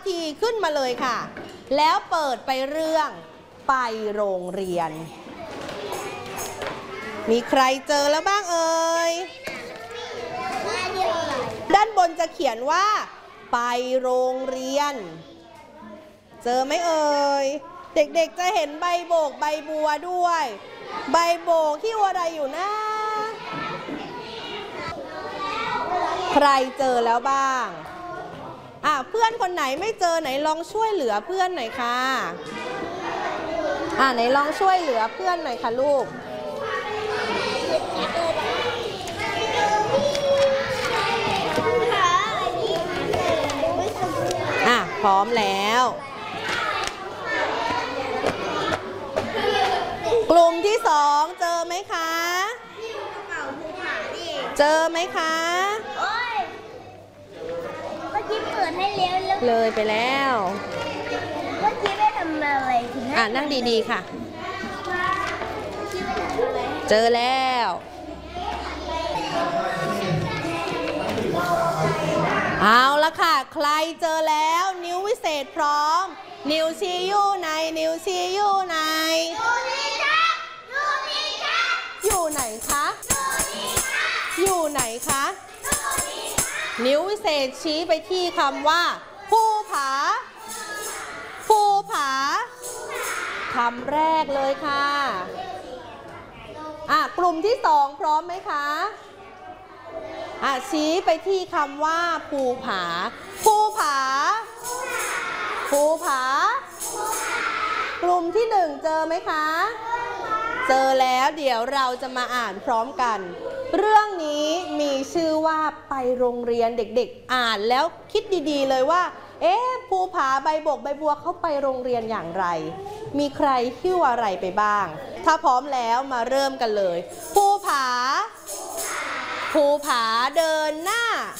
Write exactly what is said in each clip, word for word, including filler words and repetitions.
ทีขึ้นมาเลยค่ะแล้วเปิดไปเรื่องไปโรงเรียนมีใครเจอแล้วบ้างเอ่ยด้านบนจะเขียนว่าไปโรงเรียนเจอไหมเอ่ยเด็กๆจะเห็นใบโบกใบบัวด้วยใบโบกที่อะไรอยู่นะใครเจอแล้วบ้างอ่ะเพื่อนคนไหนไม่เจอไหนลองช่วยเหลือเพื่อนหน่อยค่ะอ่ะไหนลองช่วยเหลือเพื่อนหน่อยค่ะลูกอ่ะพร้อมแล้วกลุ่มที่สองเจอไหมคะเจอไหมคะเมื่อกี้เปิดให้เลี้ยวเลยไปแล้วเมื่อกี้ไม่ทำอะไรถึงอ่ะนั่งดีๆค่ะเจอแล้วเอาละค่ะใครเจอแล้วนิ้ววิเศษพร้อมนิ้วชี้อยู่ไหนนิ้วชี้อยู่ไหนอยู่ไหนคะอยู่ไหนคะนิ้ววิเศษชี้ไปที่คำว่าภูผาภูผาคำแรกเลยค่ะอ่ะกลุ่มที่สองพร้อมไหมคะอ่ะชี้ไปที่คำว่าภูผาภูผาภูผากลุ่มที่หนึ่งเจอไหมคะเจอแล้วเดี๋ยวเราจะมาอ่านพร้อมกันเรื่องนี้มีชื่อว่าไปโรงเรียนเด็กๆอ่านแล้วคิดดีๆเลยว่าเอ๊ะภูผาใบบกใบบัวเขาไปโรงเรียนอย่างไรมีใครหิ้วอะไรไปบ้างถ้าพร้อมแล้วมาเริ่มกันเลยภูผาภูผาเดินหน้า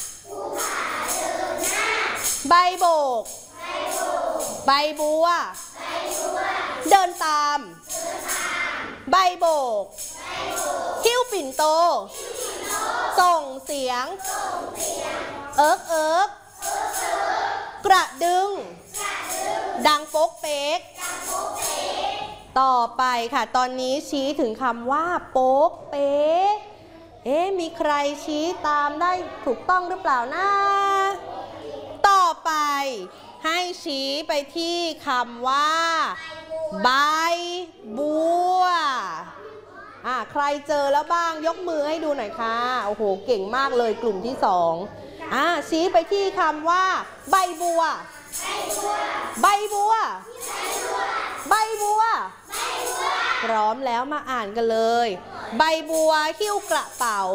ใบโบกใบบัวเดินตามใบโบกหิ้วปิ่นโตส่งเสียงเอิ๊กเอิ๊กกระดึงดังโป๊กเป๊กต่อไปค่ะตอนนี้ชี้ถึงคำว่าโป๊กเป๊กเอ๊ะมีใครชี้ตามได้ถูกต้องหรือเปล่านะต่อไปให้ชี้ไปที่คำว่าใบบัวอ่ะใครเจอแล้วบ้างยกมือให้ดูหน่อยค่ะโอ้โหเก่งมากเลยกลุ่มที่สองอ่ะชี้ไปที่คำว่าใบบัวใบบัวใบบัวพร้อมแล้วมาอ่านกันเลยใบบัวหิ้วกระเป๋า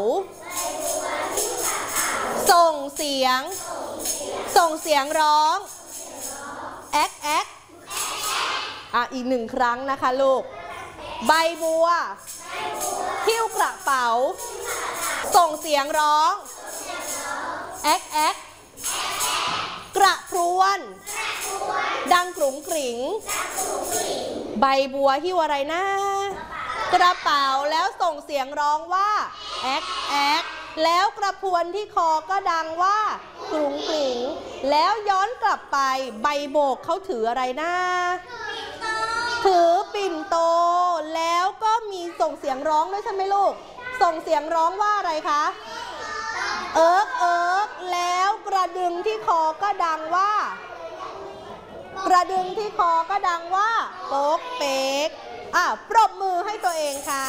ส่งเสียงส่งเสียงร้องแอ๊กแอ๊กอ่ะอีกหนึ่งครั้งนะคะลูกใบบัวหิ้วกระเป๋าส่งเสียงร้องแอ๊กแอ๊กกระพรวนดังกรุ๋งกริ๋งใบบัวหิ้วอะไรนะกระเป๋าแล้วส่งเสียงร้องว่าแอ๊กแอ๊กแล้วกระพวนที่คอก็ดังว่ากรุ๋งกริ๋งแล้วย้อนกลับไปใบโบกเขาถืออะไรนะถือปิ่นโตแล้วก็มีส่งเสียงร้องด้วยใช่ไหมลูกส่งเสียงร้องว่าอะไรคะเอิ๊กเอิ๊กแล้วกระดึงที่คอก็ดังว่ากระดึงที่คอก็ดังว่าโป๊กเป๊กอ่ะปรบมือให้ตัวเองค่ะ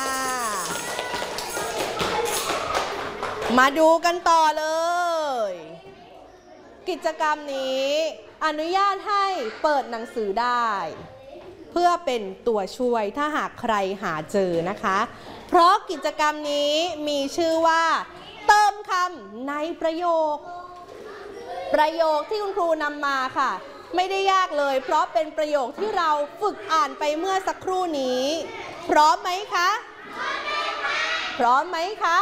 มาดูกันต่อเลยกิจกรรมนี้อนุญาตให้เปิดหนังสือได้เพื่อเป็นตัวช่วยถ้าหากใครหาเจอนะคะเพราะกิจกรรมนี้มีชื่อว่าเติมคำในประโยคประโยคที่คุณครูนำมาค่ะไม่ได้ยากเลยเพราะเป็นประโยคที่เราฝึกอ่านไปเมื่อสักครู่นี้พร้อมไหมคะพร้อมไหมคะ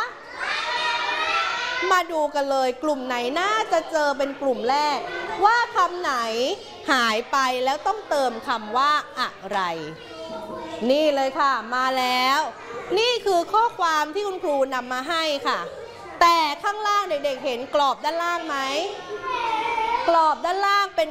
มาดูกันเลยกลุ่มไหนน่าจะเจอเป็นกลุ่มแรกว่าคำไหนหายไปแล้วต้องเติมคำว่าอะไรนี่เลยค่ะมาแล้วนี่คือข้อความที่คุณครูนำมาให้ค่ะแต่ข้างล่างเด็กๆเห็นกรอบด้านล่างไหมกรอบด้านล่างเป็น